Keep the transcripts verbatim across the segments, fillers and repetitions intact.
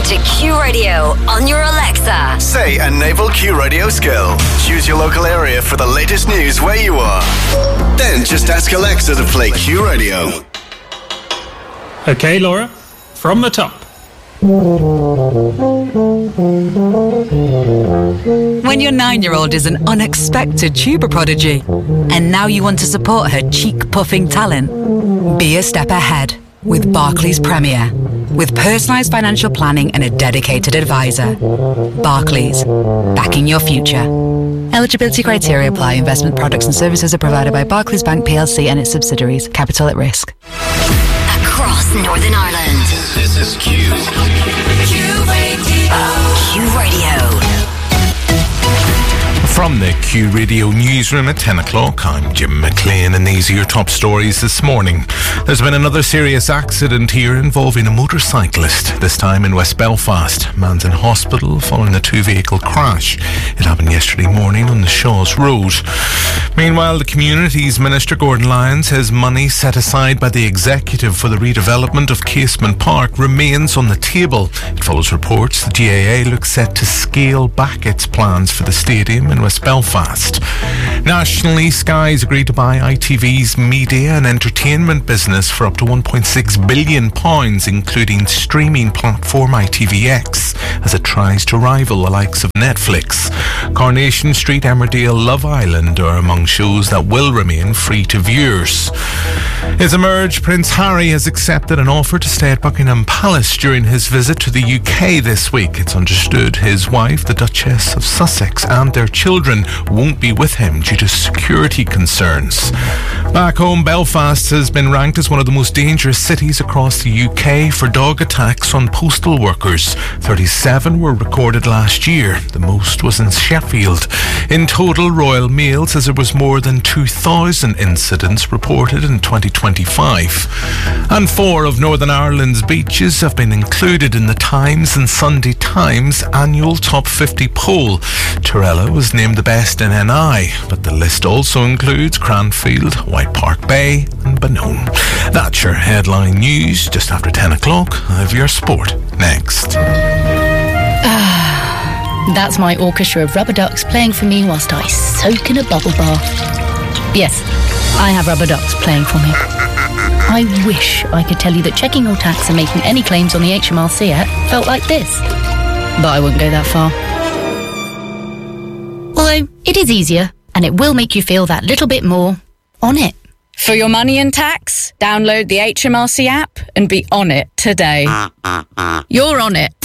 to Q Radio on your Alexa. Say Enable Q Radio skill. Choose your local area for the latest news where you are. Then just ask Alexa to play Q Radio. Okay, Laura, from the top. When your nine-year-old is an unexpected tuber prodigy, and now you want to support her cheek-puffing talent, be a step ahead with Barclays Premier. With personalised financial planning and a dedicated advisor. Barclays, backing your future. Eligibility criteria apply. Investment products and services are provided by Barclays Bank P L C and its subsidiaries. Capital at risk. Across Northern Ireland. This is Q. Q Radio. Q Radio. From the Q Radio newsroom at ten o'clock, I'm Jim McLean, and these are your top stories this morning. There's been another serious accident here involving a motorcyclist, this time in West Belfast. Man's in hospital following a two-vehicle crash. It happened yesterday morning on the Shaws Road. Meanwhile, the Communities Minister Gordon Lyons says money set aside by the Executive for the redevelopment of Casement Park remains on the table. It follows reports the G A A looks set to scale back its plans for the stadium in West Belfast. Nationally, Sky's agreed to buy I T V's media and entertainment business for up to one point six billion pounds, including streaming platform I T V X, as it tries to rival the likes of Netflix. Coronation Street, Emmerdale, Love Island are among shows that will remain free to viewers. It's emerged Prince Harry has accepted an offer to stay at Buckingham Palace during his visit to the U K this week. It's understood his wife, the Duchess of Sussex, and their children won't be with him due to security concerns. Back home, Belfast has been ranked as one of the most dangerous cities across the U K for dog attacks on postal workers. thirty-seven were recorded last year. The most was in Sheffield. In total, Royal Mail says there was more than two thousand incidents reported in twenty twenty-five. And four of Northern Ireland's beaches have been included in the Times and Sunday Times annual Top fifty poll. Torella was named the best in N I, but the list also includes Cranfield, White Park Bay and Benone. That's your headline news. Just after ten o'clock, I have your sport next. Ah, that's my orchestra of rubber ducks playing for me whilst I soak in a bubble bath. Yes, I have rubber ducks playing for me. I wish I could tell you that checking your tax and making any claims on the H M R C app felt like this, but I wouldn't go that far. Although, it is easier, and it will make you feel that little bit more on it. For your money and tax, download the H M R C app and be on it today. You're on it.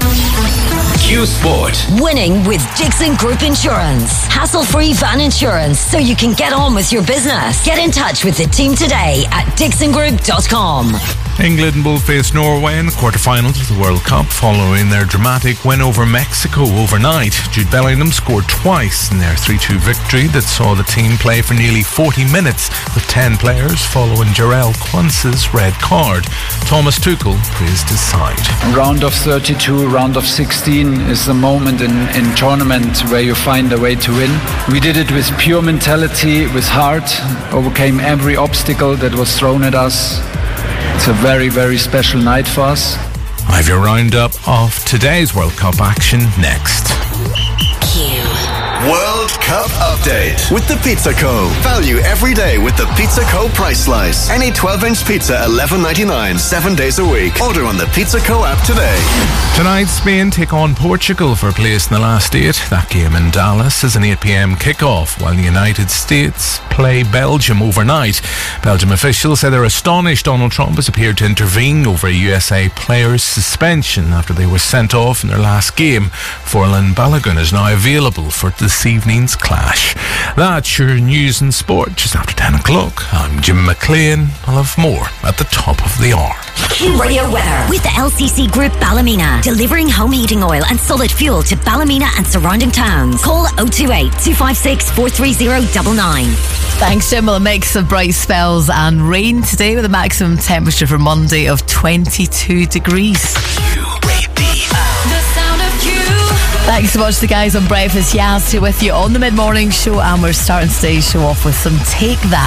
Q Sport. Winning with Dixon Group Insurance. Hassle-free van insurance so you can get on with your business. Get in touch with the team today at dixon group dot com. England will face Norway in the quarter-finals of the World Cup following their dramatic win over Mexico overnight. Jude Bellingham scored twice in their three two victory that saw the team play for nearly forty minutes with ten players following Jarell Quance's red card. Thomas Tuchel praised his side. Round of thirty-two, round of sixteen is the moment in, in tournament where you find a way to win. We did it with pure mentality, with heart, overcame every obstacle that was thrown at us. It's a very, very special night for us. I have your roundup of today's World Cup action next. Q. World Cup update with the Pizza Co. Value every day with the Pizza Co. Price Slice. Any twelve-inch pizza, eleven ninety-nine, seven days a week. Order on the Pizza Co. app today. Tonight, Spain take on Portugal for a place in the last eight. That game in Dallas is an eight p.m. kickoff, while the United States play Belgium overnight. Belgium officials say they're astonished Donald Trump has appeared to intervene over a U S A player's suspension after they were sent off in their last game. Forlan Balogun is now available for this evening's clash. That's your news and sport just after ten o'clock. I'm Jim McLean. I'll have more at the top of the hour. Q Radio weather with the L C C Group Ballymena, delivering home heating oil and solid fuel to Ballymena and surrounding towns. Call oh two eight, two five six, four three zero nine nine. Thanks, Jim. Well, a mix of bright spells and rain today with a maximum temperature for Monday of twenty-two degrees. Q Radio. The sound of Q. Thanks so much to the guys on Breakfast. Yaz here with you on the mid-morning show, and we're starting today's show off with some Take That